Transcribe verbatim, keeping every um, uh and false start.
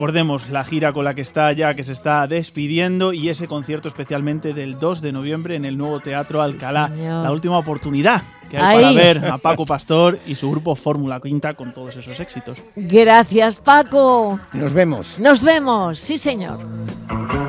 Recordemos la gira con la que está ya, que se está despidiendo, y ese concierto especialmente del dos de noviembre en el nuevo Teatro Alcalá. Sí, la última oportunidad que hay Ahí. para ver a Paco Pastor y su grupo Fórmula Quinta con todos esos éxitos. Gracias, Paco. Nos vemos. Nos vemos, sí señor.